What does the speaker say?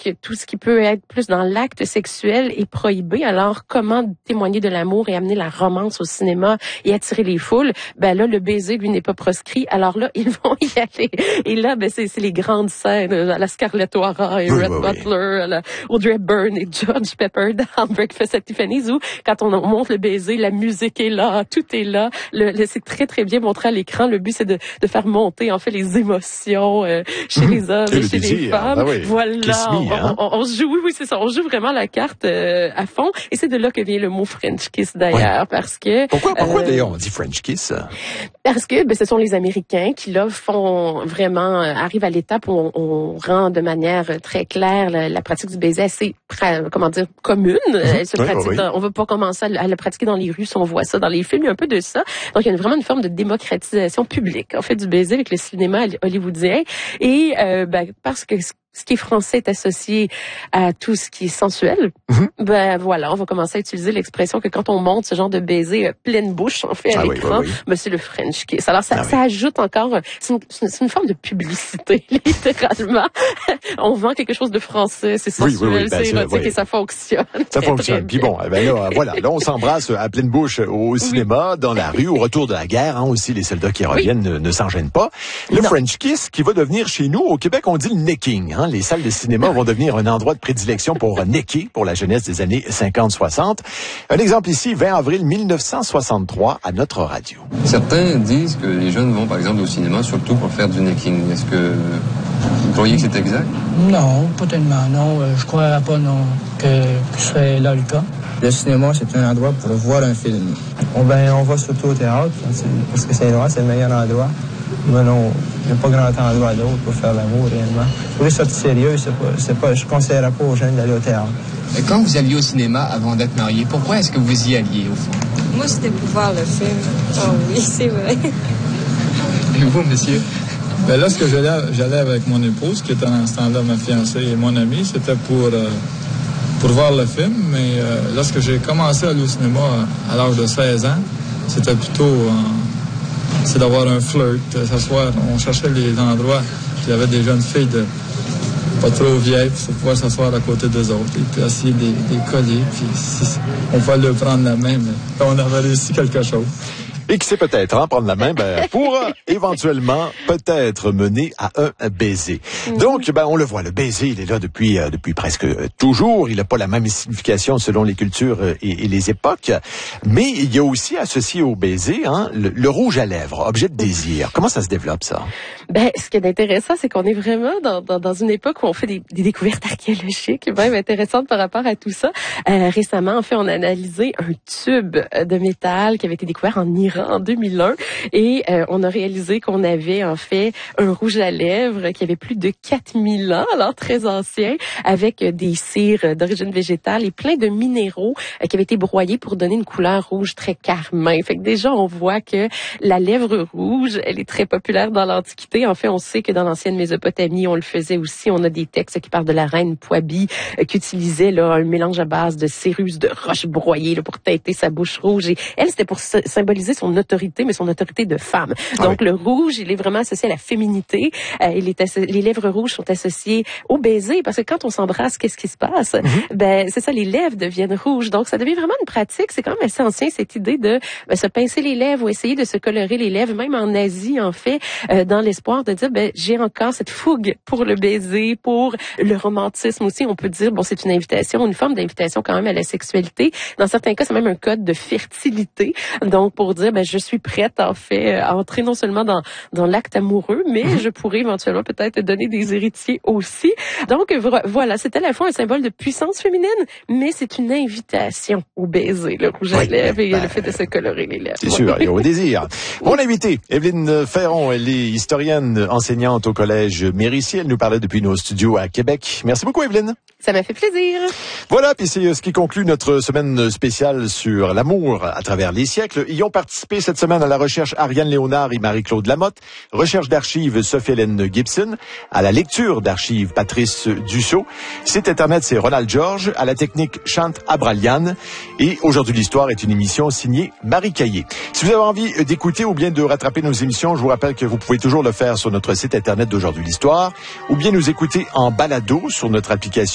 Donc, tout ce qui peut être plus dans l'acte sexuel est prohibé. Alors, comment témoigner de l'amour et amener la romance au cinéma et attirer les foules? Ben là, le baiser, lui, n'est pas proscrit. Alors là, ils vont y aller. Et là, ben c'est les grandes scènes à la Scarlett O'Hara et Red Butler, à la Audrey Hepburn et George Pepper dans Breakfast at Tiffany's, où quand on montre le baiser, la musique est là, tout est là. C'est très, très bien montré à l'écran. Le but, c'est de faire monter, en fait, les émotions chez les hommes et chez les femmes. Ben oui. Voilà, Me, on joue, oui, c'est ça, on joue vraiment la carte à fond. Et c'est de là que vient le mot French kiss, d'ailleurs, parce que... Pourquoi d'ailleurs on dit French kiss? Parce que ce sont les Américains qui, là, font vraiment... arrivent à l'étape où on rend de manière très claire la pratique du baiser assez, commune. Elle se pratique on veut pas commencer à la pratiquer dans les rues si on voit ça dans les films. Il y a un peu de ça. Donc, il y a vraiment une forme de démocratisation publique, en fait, du baiser avec le cinéma hollywoodien. Et parce que ce qui est français est associé à tout ce qui est sensuel. Ben voilà, on va commencer à utiliser l'expression que quand on monte ce genre de baiser pleine bouche, en fait, à l'écran, ben c'est le French kiss. Alors ça ajoute encore, c'est une forme de publicité, littéralement. On vend quelque chose de français, c'est sensuel, c'est érotique et ça fonctionne. Ça fonctionne. Puis bon, là, voilà, là on s'embrasse à pleine bouche au cinéma, dans la rue, au retour de la guerre, aussi les soldats qui reviennent ne s'en gênent pas. Le French kiss qui va devenir chez nous, au Québec, on dit le necking, les salles de cinéma vont devenir un endroit de prédilection pour necker, pour la jeunesse des années 50-60. Un exemple ici, 20 avril 1963, à notre radio. Certains disent que les jeunes vont, par exemple, au cinéma, surtout pour faire du necking. Est-ce que vous croyez que c'est exact? Non, pas tellement, non. Je crois pas, non, que ce serait là le cas. Le cinéma, c'est un endroit pour voir un film. On va surtout au théâtre, parce que c'est le meilleur endroit. Mais non, il n'y a pas grand endroit d'autre pour faire l'amour, réellement. Pour les sorties sérieuses, je ne conseillerais pas aux jeunes d'aller au théâtre. Et quand vous alliez au cinéma avant d'être marié, pourquoi est-ce que vous y alliez, au fond? Moi, c'était pour voir le film. Oh oui, c'est vrai. Et vous, monsieur? Ben lorsque j'allais avec mon épouse, qui était en ce temps-là ma fiancée et mon ami, c'était pour voir le film. Mais lorsque j'ai commencé à aller au cinéma à l'âge de 16 ans, c'était plutôt... c'est d'avoir un flirt, s'asseoir. On cherchait les endroits où il y avait des jeunes filles pas trop vieilles pour pouvoir s'asseoir à côté des autres et puis essayer de les coller. Puis on pouvait leur prendre la main, mais on avait réussi quelque chose. Et qui sait peut-être prendre la main pour éventuellement peut-être mener à un baiser. Donc, on le voit, le baiser, il est là depuis presque toujours. Il n'a pas la même signification selon les cultures et les époques. Mais il y a aussi associé au baiser le rouge à lèvres, objet de désir. Comment ça se développe, ça? Ce qui est intéressant, c'est qu'on est vraiment dans une époque où on fait des découvertes archéologiques même intéressantes par rapport à tout ça. Récemment, en fait, on a analysé un tube de métal qui avait été découvert en Iran en 2001 et on a réalisé qu'on avait en fait un rouge à lèvres qui avait plus de 4000 ans, alors très ancien, avec des cires d'origine végétale et plein de minéraux qui avaient été broyés pour donner une couleur rouge très carmin. Fait que déjà on voit que la lèvre rouge, elle est très populaire dans l'Antiquité. En fait, on sait que dans l'ancienne Mésopotamie, on le faisait aussi. On a des textes qui parlent de la reine Poibi qui utilisait là un mélange à base de cérus de roches broyées là, pour teinter sa bouche rouge. Et elle, c'était pour symboliser son autorité, mais son autorité de femme. Donc, le rouge, il est vraiment associé à la féminité. Les lèvres rouges sont associées au baiser, parce que quand on s'embrasse, qu'est-ce qui se passe? C'est ça, les lèvres deviennent rouges. Donc, ça devient vraiment une pratique. C'est quand même assez ancien, cette idée de se pincer les lèvres ou essayer de se colorer les lèvres, même en Asie, en fait, dans l'espoir de dire, j'ai encore cette fougue pour le baiser, pour le romantisme aussi. On peut dire, c'est une invitation, une forme d'invitation quand même à la sexualité. Dans certains cas, c'est même un code de fertilité. Donc, pour dire, je suis prête, en fait, à entrer non seulement dans l'acte amoureux, mais je pourrais éventuellement peut-être donner des héritiers aussi. Donc, voilà, c'est à la fois un symbole de puissance féminine, mais c'est une invitation au baiser, le rouge à lèvres et le fait de se colorer les lèvres. C'est sûr, et au désir. Mon invitée, Evelyne Ferron, elle est historienne, enseignante au collège Mérici. Elle nous parlait depuis nos studios à Québec. Merci beaucoup, Evelyne. Ça m'a fait plaisir. Voilà, puis c'est ce qui conclut notre semaine spéciale sur l'amour à travers les siècles. Y ont participé cette semaine à la recherche Ariane Léonard et Marie-Claude Lamotte, recherche d'archives Sophie-Hélène Gibson, à la lecture d'archives Patrice Dussault. Site Internet, c'est Ronald Georges, à la technique Chant Abralian. Et Aujourd'hui l'Histoire est une émission signée Marie Caillé. Si vous avez envie d'écouter ou bien de rattraper nos émissions, je vous rappelle que vous pouvez toujours le faire sur notre site Internet d'Aujourd'hui l'Histoire ou bien nous écouter en balado sur notre application